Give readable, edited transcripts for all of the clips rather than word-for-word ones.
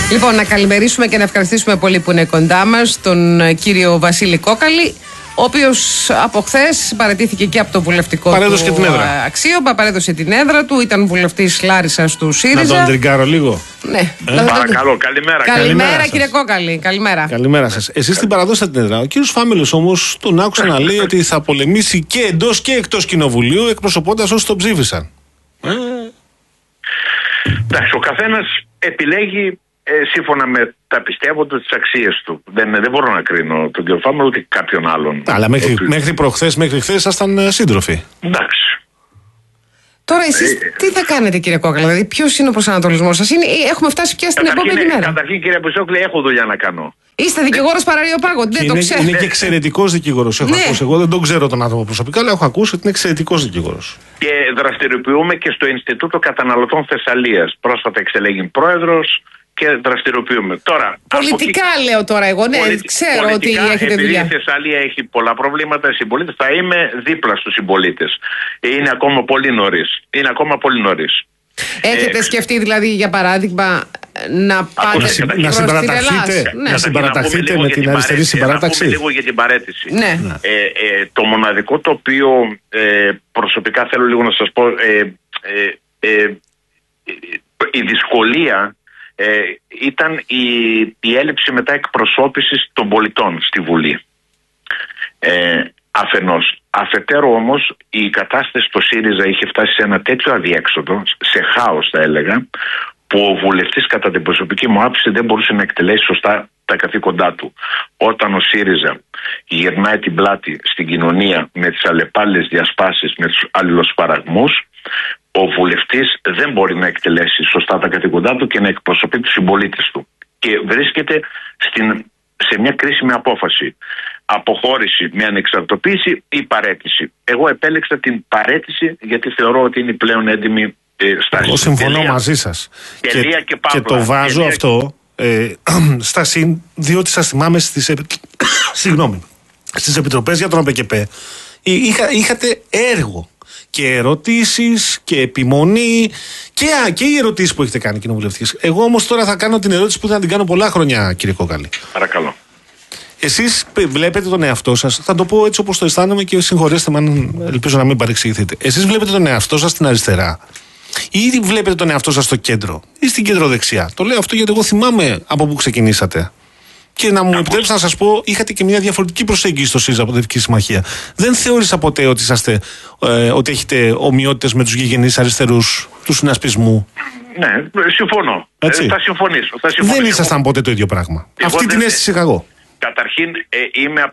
Λοιπόν, να καλημερίσουμε και να ευχαριστήσουμε πολύ που είναι κοντά μας τον κύριο Βασίλη Κόκαλη, ο οποίος από χθες παραιτήθηκε και από το βουλευτικό του αξίωμα, παρέδωσε την έδρα του, ήταν βουλευτής Λάρισσας του ΣΥΡΙΖΑ. Να τον τριγκάρω λίγο. Ναι. Παρακαλώ, καλημέρα. Καλημέρα κύριε Κόκαλη, καλημέρα. Καλημέρα σας. Εσείς την παραδώσατε την έδρα. Ο κύριος Φάμελος όμως τον άκουσα να λέει ότι θα πολεμήσει και εντός και εκτός κοινοβουλίου, εκπροσωπώντας όσοι τον ψήφισαν. Εντάξει, ο καθένας επιλέγει σύμφωνα με τα πιστεύω τις αξίες του. Δεν μπορώ να κρίνω τον κύριο Φάμελο ούτε κάποιον άλλον. Αλλά μέχρι προχθές, μέχρι χθες ήσασταν σύντροφοι. Εντάξει. Τώρα εσείς τι θα κάνετε κύριε Κόκαλη, δηλαδή ποιος είναι ο προσανατολισμός σας? Έχουμε φτάσει πια στην επόμενη μέρα. Καταρχήν κύριε Πουσόκλη, έχω δουλειά να κάνω. Είστε δικηγόρος παραλίωπάγων, δεν το ξέρω. Είναι και εξαιρετικός δικηγόρος. Έχω ακούσει. Εγώ δεν τον ξέρω τον άνθρωπο προσωπικά, αλλά έχω ακούσει ότι είναι εξαιρετικός δικηγόρος. Και δραστηριοποιούμε και στο Ινστιτούτο Καταναλωτών Θεσσαλίας. Πρόσφατα εξελέγει πρόεδρος και δραστηριοποιούμε. Τώρα, πολιτικά λέω τώρα εγώ, ναι, ξέρω ότι έχετε δουλειά. Η Θεσσαλία έχει πολλά προβλήματα, οι συμπολίτες, θα είμαι δίπλα στους συμπολίτες. Είναι ακόμα πολύ νωρίς. Έχετε σκεφτεί δηλαδή για παράδειγμα να πάτε να συμπαραταχθείτε με την αριστερή συμπαράταξη? Να πούμε λίγο για την παραίτηση. Ναι. Το μοναδικό το οποίο προσωπικά θέλω λίγο να σας πω, η δυσκολία ήταν η έλλειψη μετά εκπροσώπησης των πολιτών στη Βουλή. Αφενός. Αφετέρου όμως η κατάσταση στο ΣΥΡΙΖΑ είχε φτάσει σε ένα τέτοιο αδιέξοδο, σε χάος θα έλεγα, που ο βουλευτής κατά την προσωπική μου άποψη δεν μπορούσε να εκτελέσει σωστά τα καθήκοντά του. Όταν ο ΣΥΡΙΖΑ γυρνάει την πλάτη στην κοινωνία με τις αλλεπάλληλες διασπάσεις, με τους αλληλοσπαραγμούς, ο βουλευτής δεν μπορεί να εκτελέσει σωστά τα καθήκοντά του και να εκπροσωπεί τους συμπολίτες του. Και βρίσκεται σε μια κρίσιμη απόφαση. Αποχώρηση με ανεξαρτοποίηση ή παραίτηση. Εγώ επέλεξα την παραίτηση γιατί θεωρώ ότι είναι πλέον έντιμη στάση. Εγώ συμφωνώ μαζί σας. Και το βάζω αυτό στα συν, διότι σας θυμάμαι στις επιτροπές για τον ΑΠΚΠ είχατε έργο και ερωτήσεις και επιμονή και οι ερωτήσεις που έχετε κάνει κοινοβουλευτικές. Εγώ όμως τώρα θα κάνω την ερώτηση που θα την κάνω πολλά χρόνια, κύριε Κόκαλη. Παρακαλώ. Εσείς βλέπετε τον εαυτό σας, θα το πω έτσι όπως το αισθάνομαι και συγχωρέστε με αν ελπίζω να μην παρεξηγηθείτε. Εσείς βλέπετε τον εαυτό σας στην αριστερά ή βλέπετε τον εαυτό σας στο κέντρο ή στην κεντροδεξιά? Το λέω αυτό γιατί εγώ θυμάμαι από πού ξεκινήσατε. Και να μου επιτρέψετε να σας πω, είχατε και μια διαφορετική προσέγγιση στο ΣΥΡΙΖΑ από την Δυτική Συμμαχία. Δεν θεώρησα ποτέ ότι έχετε ομοιότητες με τους γηγενείς αριστερούς του συνασπισμού. Ναι, συμφωνώ. Θα συμφωνήσω. Δεν ήσασταν ποτέ το ίδιο πράγμα. Αυτή την αίσθηση είχα εγώ. Καταρχήν είμαι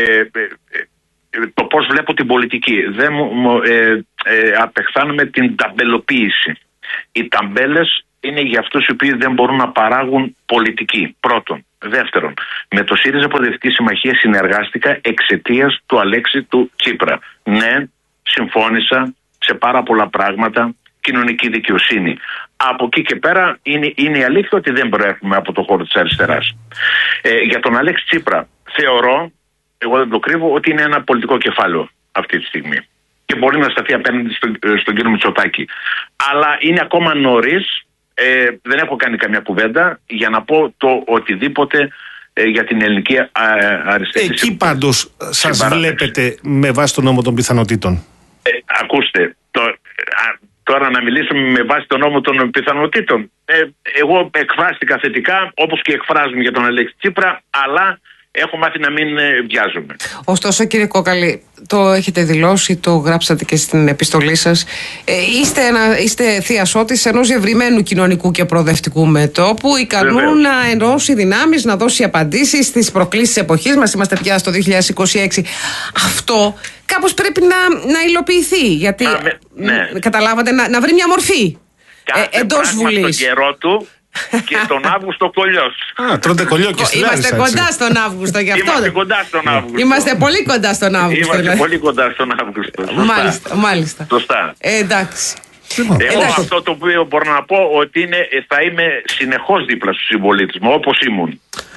το πώς βλέπω την πολιτική. Δεν απεχθάνομαι την ταμπελοποίηση. Οι ταμπέλες είναι για αυτούς οι οποίοι δεν μπορούν να παράγουν πολιτική. Πρώτον. Δεύτερον, με το ΣΥΡΙΖΑ Προοδευτική Συμμαχία συνεργάστηκα εξαιτίας του Αλέξη του Τσίπρα. Ναι, συμφώνησα σε πάρα πολλά πράγματα, κοινωνική δικαιοσύνη. Από εκεί και πέρα είναι η αλήθεια ότι δεν προέρχομαι από το χώρο της αριστεράς. Για τον Αλέξη Τσίπρα θεωρώ, εγώ δεν το κρύβω, ότι είναι ένα πολιτικό κεφάλαιο αυτή τη στιγμή. Και μπορεί να σταθεί απέναντι στον κύριο Μητσοτάκη. Αλλά είναι ακόμα νωρίς. Δεν έχω κάνει καμιά κουβέντα για να πω το οτιδήποτε για την ελληνική αριστερή. Εκεί πάντως σας βλέπετε με βάση τον νόμο των πιθανότητων? Ακούστε, τώρα να μιλήσουμε με βάση τον νόμο των πιθανότητων. Εγώ εκφράστηκα θετικά, όπως και εκφράζομαι για τον Αλέξη Τσίπρα, αλλά έχω μάθει να μην βιάζομαι. Ωστόσο, κύριε Κόκαλη, το έχετε δηλώσει, το γράψατε και στην επιστολή σας. Είστε θειασότης ενός διευρυμένου κοινωνικού και προοδευτικού μετώπου, ικανού να ενώσει δυνάμεις, να δώσει απαντήσεις στις προκλήσεις της εποχής μας. Είμαστε πια στο 2026. Αυτό κάπως πρέπει να υλοποιηθεί. Γιατί καταλάβατε, να βρει μια μορφή εντός Βουλής. Στον καιρό του. Και τον Αύγουστο κολλιός. Τρώτε κολλιό και στη Λάρισα. Είμαστε κοντά στον Αύγουστο γι' αυτό. Είμαστε κοντά στον Αύγουστο. Είμαστε πολύ κοντά στον Αύγουστο. Είμαστε πολύ κοντά στον Αύγουστο. Μάλιστα. Σωστά. Εντάξει. Εγώ αυτό το οποίο μπορώ να πω ότι θα είμαι συνεχώς δίπλα στους συμπολίτες μου, όπως ήμουν.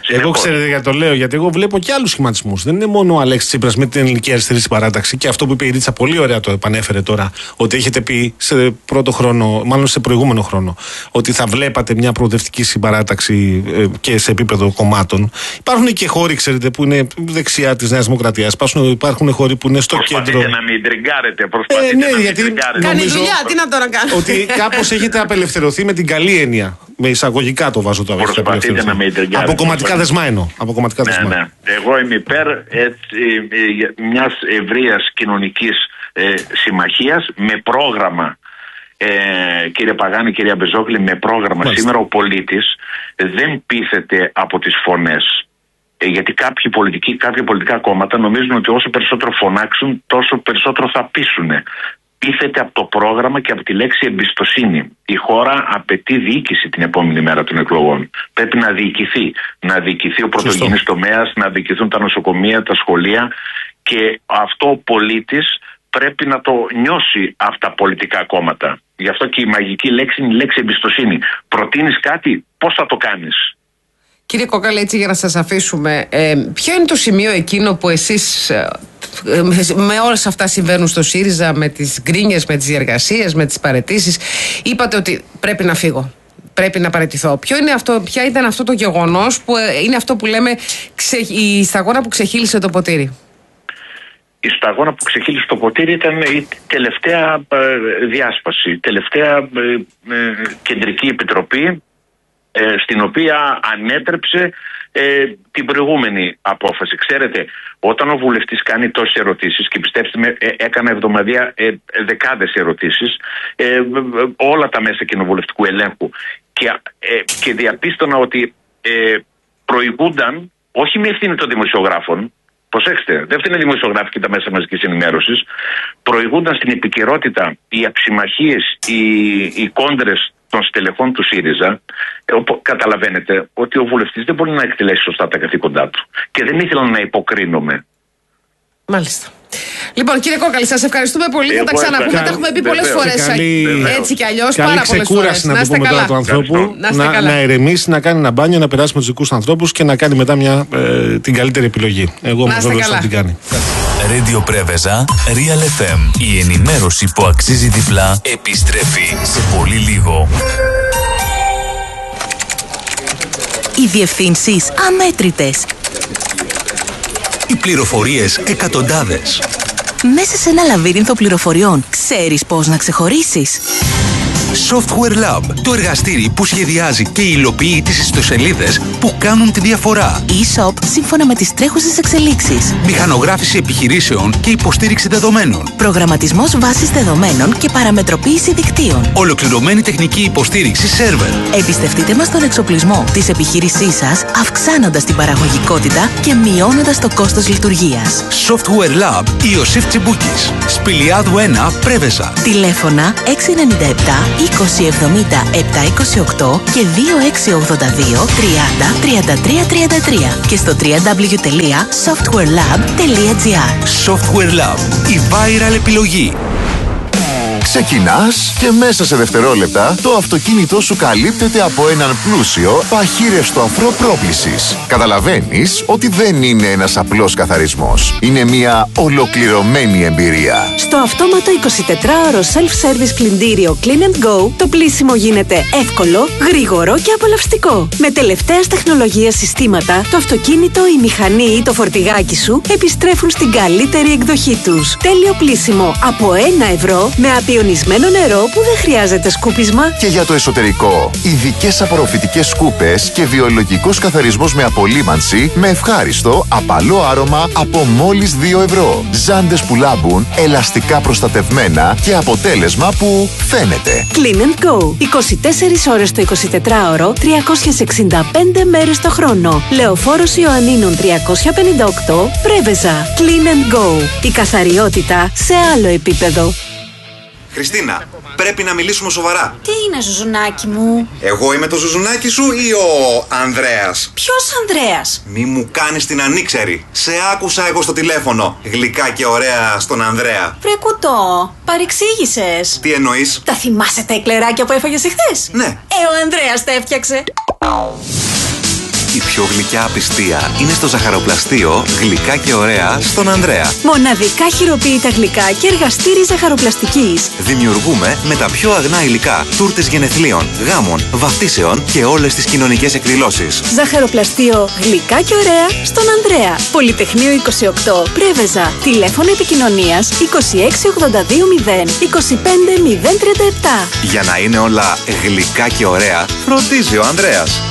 Εγώ ξέρετε γιατί το λέω, γιατί εγώ βλέπω και άλλους σχηματισμούς. Δεν είναι μόνο ο Αλέξης Τσίπρας με την Ελληνική Αριστερή στην παράταξη και αυτό που είπε η Ρίτσα πολύ ωραία το επανέφερε τώρα. Ότι έχετε πει σε πρώτο χρόνο, μάλλον σε προηγούμενο χρόνο, ότι θα βλέπατε μια προοδευτική συμπαράταξη και σε επίπεδο κομμάτων. Υπάρχουν και χώροι, ξέρετε, που είναι δεξιά της Νέας Δημοκρατίας. Υπάρχουν χώροι που είναι στο κέντρο. Προσπαθείτε να μην τριγκάρετε. Κάνει δουλειά, τι να τώρα κάνω. Ότι κάπως έχετε απελευθερωθεί με την καλή έννοια. Με εισαγωγικά το βάζω το Προσπαθείτε να μην τριγκάρετε. Από κομματικά δεσμά εννοώ. Ναι. Εγώ είμαι υπέρ μιας ευρείας κοινωνικής συμμαχίας με πρόγραμμα. Κύριε Παγάνη, κυρία Μπεζόκλη, με πρόγραμμα. Μάλιστα. Σήμερα ο πολίτης δεν πείθεται από τις φωνές. Γιατί κάποια πολιτικά κόμματα νομίζουν ότι όσο περισσότερο φωνάξουν, τόσο περισσότερο θα πείσουν. Πείθεται από το πρόγραμμα και από τη λέξη εμπιστοσύνη. Η χώρα απαιτεί διοίκηση την επόμενη μέρα των εκλογών. Πρέπει να διοικηθεί. Να διοικηθεί ο πρωτογενής τομέας, να διοικηθούν τα νοσοκομεία, τα σχολεία. Και αυτό ο πολίτης πρέπει να το νιώσει από τα πολιτικά κόμματα. Γι' αυτό και η μαγική λέξη είναι η λέξη εμπιστοσύνη. Προτείνεις κάτι, πώς θα το κάνεις. Κύριε Κόκαλη, έτσι για να σας αφήσουμε, ποιο είναι το σημείο εκείνο που εσείς, με όλες αυτά συμβαίνουν στο ΣΥΡΙΖΑ, με τις γκρίνιες, με τις διεργασίες, με τις παραιτήσεις, είπατε ότι πρέπει να φύγω, πρέπει να παραιτηθώ. Ποια ήταν αυτό το γεγονός που είναι αυτό που λέμε η σταγόνα που ξεχύλισε το ποτήρι? Η σταγόνα που ξεχύλισε το ποτήρι ήταν η τελευταία διάσπαση, η τελευταία κεντρική επιτροπή, στην οποία ανέτρεψε την προηγούμενη απόφαση. Ξέρετε, όταν ο βουλευτής κάνει τόσες ερωτήσεις, και πιστέψτε με, έκανα εβδομαδία δεκάδες ερωτήσεις, όλα τα μέσα κοινοβουλευτικού ελέγχου, και διαπίστωνα ότι προηγούνταν όχι με ευθύνη των δημοσιογράφων. Προσέξτε, δεν φταίνε δημοσιογράφοι και τα μέσα μαζικής ενημέρωσης. Προηγούνταν στην επικαιρότητα οι αψημαχίες, οι κόντρες των στελεχών του ΣΥΡΙΖΑ. Καταλαβαίνετε ότι ο βουλευτής δεν μπορεί να εκτελέσει σωστά τα καθήκοντά του. Και δεν ήθελα να υποκρίνομαι. Μάλιστα. Λοιπόν, κύριε Κόκαλη, σας ευχαριστούμε πολύ. Θα τα ξαναπούμε. Τα έχουμε πει πολλές φορές. Έτσι κι αλλιώς, πάρα πολλές φορές. Να πούμε τώρα του ανθρώπου να ηρεμήσει, να κάνει ένα μπάνιο, να περάσει με τους δικούς ανθρώπους και να κάνει μετά την καλύτερη επιλογή. Εγώ είμαι βέβαιος ότι την κάνει. Radio Πρέβεζα, Real FM. Η ενημέρωση που αξίζει διπλά επιστρέφει σε πολύ λίγο. Οι διευθύνσεις αμέτρητες. Οι πληροφορίες εκατοντάδες. Μέσα σε ένα λαβύρινθο πληροφοριών, ξέρεις πώς να ξεχωρίσεις? Software Lab, το εργαστήρι που σχεδιάζει και υλοποιεί τις ιστοσελίδες που κάνουν τη διαφορά. E-shop σύμφωνα με τις τρέχουσες εξελίξεις. Μηχανογράφηση επιχειρήσεων και υποστήριξη δεδομένων. Προγραμματισμός βάσης δεδομένων και παραμετροποίηση δικτύων. Ολοκληρωμένη τεχνική υποστήριξη σερβερ. Εμπιστευτείτε μας τον εξοπλισμό της επιχείρησής σας, αυξάνοντας την παραγωγικότητα και μειώνοντας το κόστος λειτουργίας. Software Lab, Ιωσήφ Τσιμπούκης. Σπηλιάδου 1, Πρέβεζα. Τηλέφωνα 697 2070 728 και 2682 30 33 33 και στο www.softwarelab.gr. Software Lab, η viral επιλογή. Ξεκινάς και μέσα σε δευτερόλεπτα το αυτοκίνητό σου καλύπτεται από έναν πλούσιο παχύρευστο αφρό πρόπλησης. Καταλαβαίνεις ότι δεν είναι ένας απλός καθαρισμός. Είναι μια ολοκληρωμένη εμπειρία. Στο αυτόματο 24ωρο self-service πλυντήριο Clean & Go το πλύσιμο γίνεται εύκολο, γρήγορο και απολαυστικό. Με τελευταίας τεχνολογίας συστήματα, το αυτοκίνητο, η μηχανή ή το φορτηγάκι σου επιστρέφουν στην καλύτερη εκδοχή τους. Τέλειο πλύσιμο από 1 ευρώ με απειονισμένο νερό που δεν χρειάζεται σκούπισμα. Και για το εσωτερικό, ειδικές απορροφητικές σκούπες και βιολογικός καθαρισμός με απολύμανση με ευχάριστο, απαλό άρωμα από μόλις 2 ευρώ. Ζάντες που λάμπουν, ελαστικά προστατευμένα και αποτέλεσμα που φαίνεται. Clean & Go. 24 ώρες το 24ωρο, 365 μέρες το χρόνο. Λεωφόρος Ιωαννίνων 358, Πρέβεζα. Clean & Go. Η καθαριότητα σε άλλο επίπεδο. Χριστίνα, πρέπει να μιλήσουμε σοβαρά. Τι είναι, Ζουζουνάκι μου? Εγώ είμαι το Ζουζουνάκι σου ή ο Ανδρέας? Ποιος Ανδρέας? Μη μου κάνεις την ανήξερη. Σε άκουσα εγώ στο τηλέφωνο. Γλυκά και ωραία στον Ανδρέα. Βρε κουτό, παρεξήγησες. Τι εννοείς? Τα θυμάσαι τα εκλεράκια που έφαγες εχθές? Ναι. Ο Ανδρέας τα έφτιαξε. Η πιο γλυκιά απιστία είναι στο ζαχαροπλαστείο Γλυκά και Ωραία στον Ανδρέα. Μοναδικά χειροποίητα γλυκά και εργαστήρι ζαχαροπλαστικής. Δημιουργούμε με τα πιο αγνά υλικά τούρτες γενεθλίων, γάμων, βαφτίσεων και όλες τις κοινωνικές εκδηλώσεις. Ζαχαροπλαστείο Γλυκά και Ωραία στον Ανδρέα. Πολυτεχνείο 28, Πρέβεζα. Τηλέφωνο επικοινωνίας 26820 25037. Για να είναι όλα γλυκά και ωραία, φροντίζει ο Ανδρέας.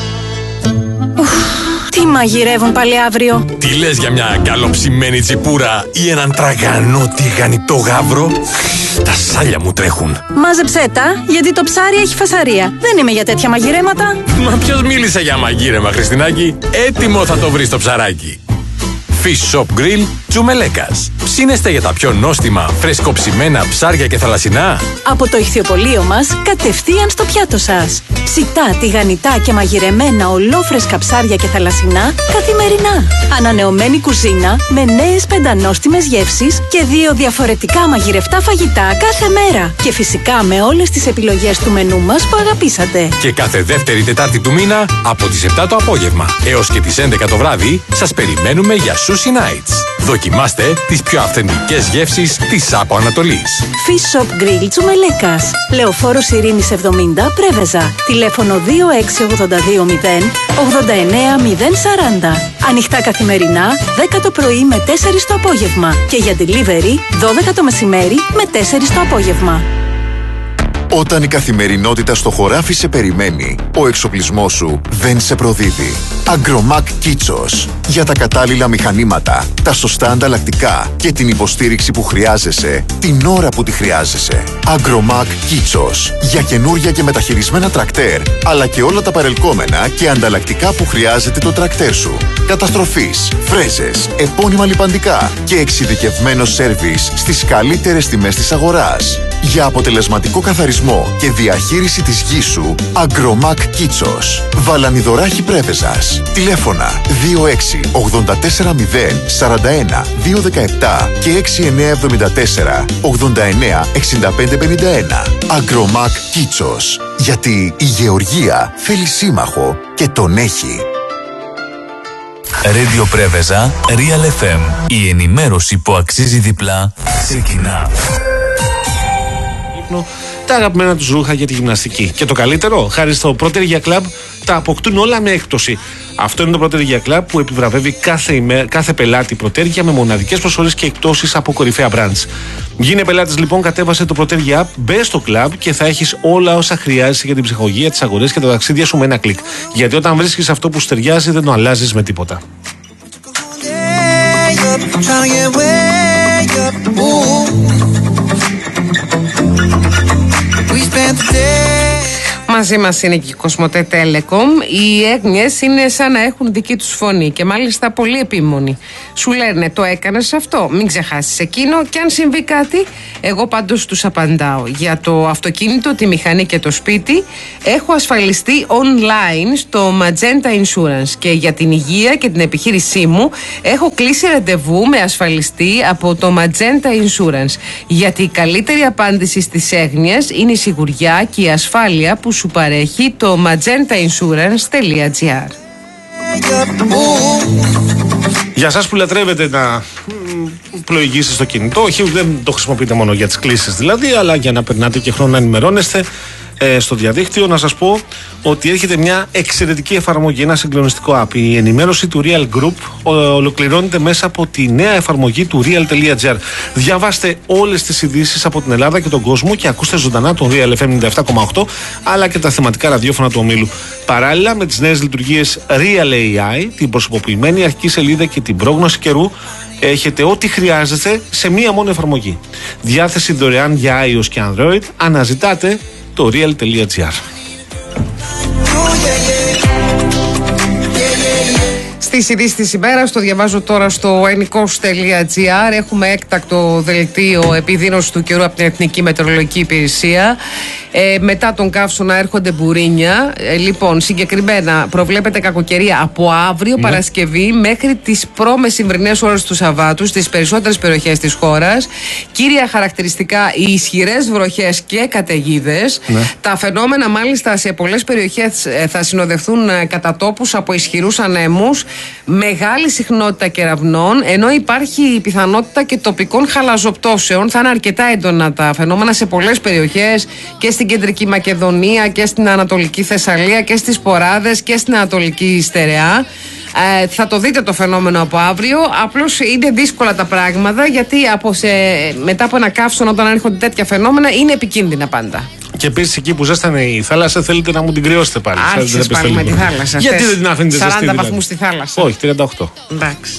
Τι μαγειρεύουν πάλι αύριο? Τι λες για μια καλοψημένη τσιπούρα ή έναν τραγανό τηγανιτό γάβρο? Τα σάλια μου τρέχουν. Μάζεψέ τα, γιατί το ψάρι έχει φασαρία. Δεν είμαι για τέτοια μαγειρέματα. Μα ποιος μίλησε για μαγείρεμα, Χριστινάκη? Έτοιμο θα το βρεις το ψαράκι. Fish Shop Grill Τζουμελέκας. Ψήνεστε για τα πιο νόστιμα, φρεσκοψημένα ψάρια και θαλασσινά? Από το ηχθιοπωλείο μας, κατευθείαν στο πιάτο σας. Ψητά, τηγανιτά και μαγειρεμένα ολόφρεσκα ψάρια και θαλασσινά καθημερινά. Ανανεωμένη κουζίνα με νέες πεντανόστιμες γεύσεις και 2 διαφορετικά μαγειρευτά φαγητά κάθε μέρα. Και φυσικά με όλες τις επιλογές του μενού μας που αγαπήσατε. Και κάθε δεύτερη Τετάρτη του μήνα από τις 7 το απόγευμα έως και τις 11 το βράδυ σας περιμένουμε για Sushi Nights. Δοκιμάστε τις πιο αυθεντικές γεύσεις της Άπο Ανατολής. Fish Shop Grill Τζουμελέκας. Λεωφόρος Ειρήνης 70, Πρέβεζα. Τηλέφωνο 26820 89040. Ανοιχτά καθημερινά 10 το πρωί με 4 το απόγευμα. Και για delivery 12 το μεσημέρι με 4 το απόγευμα. Όταν η καθημερινότητα στο χωράφι σε περιμένει, ο εξοπλισμός σου δεν σε προδίδει. Agromac Kitsos. Για τα κατάλληλα μηχανήματα, τα σωστά ανταλλακτικά και την υποστήριξη που χρειάζεσαι, την ώρα που τη χρειάζεσαι. Agromac Kitsos. Για καινούρια και μεταχειρισμένα τρακτέρ, αλλά και όλα τα παρελκόμενα και ανταλλακτικά που χρειάζεται το τρακτέρ σου. Καταστροφής, φρέζες, επώνυμα λιπαντικά και εξειδικευμένο σέρβις στις καλύτερες τιμές της αγοράς. Για αποτελεσματικό καθαρισμό και διαχείριση της γης σου, Agromac Kitsos. Βαλανιδωράχη Πρέβεζας. Τηλέφωνα 26 840 41 217 και 6974 89 6551. Agromac Kitsos. Γιατί η γεωργία θέλει σύμμαχο και τον έχει. Radio Πρέβεζα, Real FM. Η ενημέρωση που αξίζει διπλά ξεκινά. Τα αγαπημένα τους ρούχα για τη γυμναστική. Και το καλύτερο, χάρη στο Protergia Club, τα αποκτούν όλα με έκπτωση. Αυτό είναι το Protergia Club που επιβραβεύει κάθε πελάτη Protergia με μοναδικές προσφορές και εκπτώσεις από κορυφαία brands. Γίνε πελάτης λοιπόν, κατέβασε το Protergia App, μπες στο club και θα έχεις όλα όσα χρειάζεσαι για την ψυχολογία, τις αγορές και τα ταξίδια σου με ένα κλικ. Γιατί όταν βρίσκεις αυτό που σου ταιριάζει, δεν το αλλάζεις με τίποτα. Μαζί μας είναι και η Κοσμοτέ Telecom. Οι έγνοιες είναι σαν να έχουν δική τους φωνή και μάλιστα πολύ επίμονη. Σου λένε το έκανες αυτό, μην ξεχάσεις εκείνο και αν συμβεί κάτι, εγώ πάντως τους απαντάω. Για το αυτοκίνητο, τη μηχανή και το σπίτι έχω ασφαλιστεί online στο Magenta Insurance και για την υγεία και την επιχείρησή μου έχω κλείσει ραντεβού με ασφαλιστή από το Magenta Insurance. Γιατί η καλύτερη απάντηση στις έγνοιες είναι η σιγουριά και η ασφάλεια που σου παρέχει το magentainsurance.gr. Για εσάς που λατρεύετε να πλοηγήσετε στο κινητό, όχι, δεν το χρησιμοποιείτε μόνο για τις κλήσεις δηλαδή, αλλά για να περνάτε και χρόνο να ενημερώνεστε στο διαδίκτυο, να σας πω ότι έρχεται μια εξαιρετική εφαρμογή, ένα συγκλονιστικό app. Η ενημέρωση του Real Group ολοκληρώνεται μέσα από τη νέα εφαρμογή του real.gr. Διαβάστε όλες τις ειδήσεις από την Ελλάδα και τον κόσμο και ακούστε ζωντανά τον Real FM 97,8 αλλά και τα θεματικά ραδιόφωνα του ομίλου. Παράλληλα με τις νέες λειτουργίες Real AI, την προσωποποιημένη αρχική σελίδα και την πρόγνωση καιρού, έχετε ό,τι χρειάζεστε σε μία μόνο εφαρμογή. Διάθεση δωρεάν για iOS και Android. Αναζητάτε το real.gr. Στις ειδήσεις της ημέρας, το διαβάζω τώρα στο ennikos.gr. Έχουμε έκτακτο δελτίο επιδείνωση του καιρού από την Εθνική Μετεωρολογική Υπηρεσία. Μετά τον καύσωνα έρχονται μπουρίνια. Λοιπόν, συγκεκριμένα προβλέπεται κακοκαιρία από αύριο Παρασκευή μέχρι τις προ-μεσημβρινές ώρες του Σαββάτου στις περισσότερες περιοχές της χώρας. Κύρια χαρακτηριστικά οι ισχυρές βροχές και καταιγίδες. Τα φαινόμενα μάλιστα σε πολλές περιοχές θα συνοδευτούν κατά τόπους από ισχυρούς ανέμους, μεγάλη συχνότητα κεραυνών, ενώ υπάρχει η πιθανότητα και τοπικών χαλαζοπτώσεων. Θα είναι αρκετά έντονα τα φαινόμενα σε πολλές περιοχές και στην Κεντρική Μακεδονία και στην Ανατολική Θεσσαλία και στις Ποράδες και στην Ανατολική Στερεά. Θα το δείτε το φαινόμενο από αύριο. Απλώς είναι δύσκολα τα πράγματα, γιατί μετά από ένα καύσωνα, όταν έρχονται τέτοια φαινόμενα, είναι επικίνδυνα πάντα. Και επίσης εκεί που ζέστανε η θάλασσα, θέλετε να μου την κρυώσετε πάλι. Άρχισες πάλι με τη θάλασσα. Γιατί δεν την αφήνετε ζεστή? 40 βαθμούς στη θάλασσα. Όχι, 38. Εντάξει.